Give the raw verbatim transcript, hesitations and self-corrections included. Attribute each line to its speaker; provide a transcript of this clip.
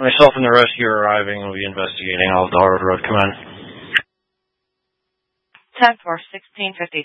Speaker 1: Myself and the rescue are arriving and will be investigating. I'll have the Harvard Road come in.
Speaker 2: ten four, sixteen fifty.